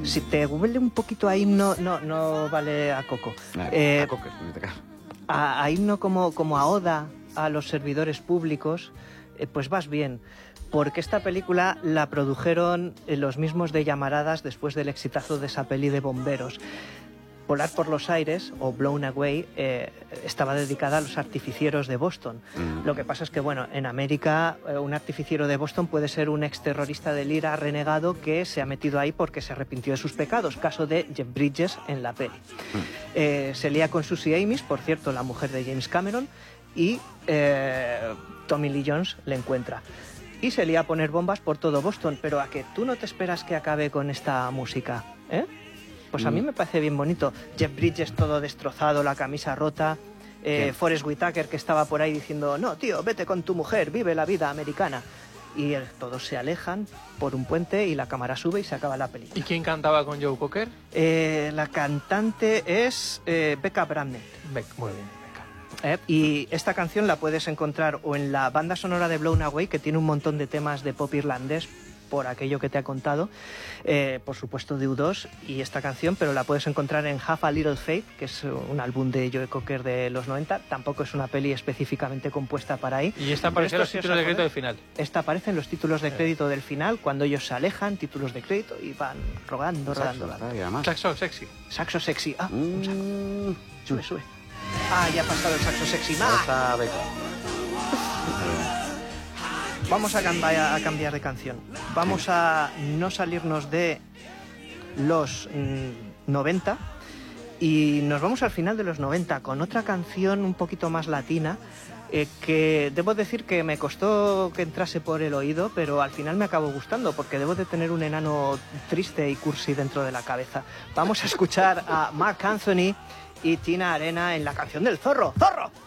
Si te huele un poquito a himno, no vale a coco. A coco, en este caso. A himno como a oda a los servidores públicos, pues vas bien. Porque esta película la produjeron los mismos de Llamaradas después del exitazo de esa peli de bomberos. Volar por los aires, o Blown Away, estaba dedicada a los artificieros de Boston. Lo que pasa es que, bueno, en América un artificiero de Boston puede ser un exterrorista del IRA renegado que se ha metido ahí porque se arrepintió de sus pecados, caso de Jeff Bridges en la peli. Se lía con Susie Amis, por cierto, la mujer de James Cameron, y Tommy Lee Jones le encuentra. Y se lía a poner bombas por todo Boston, pero a que tú no te esperas que acabe con esta música, ¿eh? Pues a mí me parece bien bonito. Jeff Bridges todo destrozado, la camisa rota. Forrest Whitaker que estaba por ahí diciendo, no, tío, vete con tu mujer, vive la vida americana. Y todos se alejan por un puente y la cámara sube y se acaba la película. ¿Y quién cantaba con Joe Cocker? La cantante es Becca Bramlett. Muy bien, Becca. Y esta canción la puedes encontrar o en la banda sonora de Blown Away, que tiene un montón de temas de pop irlandés, por aquello que te ha contado, por supuesto de U2 y esta canción, pero la puedes encontrar en Have a Little Faith, que es un álbum de Joe Cocker de los 90, tampoco es una peli específicamente compuesta para ahí. Y esta aparece en los títulos de crédito del final. Esta aparece en los títulos de crédito del final, cuando ellos se alejan, títulos de crédito, y van rodando. Saxo sexy. Saxo sexy, un saxo. Sube. Ya ha pasado el saxo sexy. Vamos a cambiar de canción. Vamos a no salirnos de los 90 y nos vamos al final de los 90 con otra canción un poquito más latina que debo decir que me costó que entrase por el oído, pero al final me acabó gustando porque debo de tener un enano triste y cursi dentro de la cabeza. Vamos a escuchar a Marc Anthony y Tina Arena en la canción del zorro. ¡Zorro!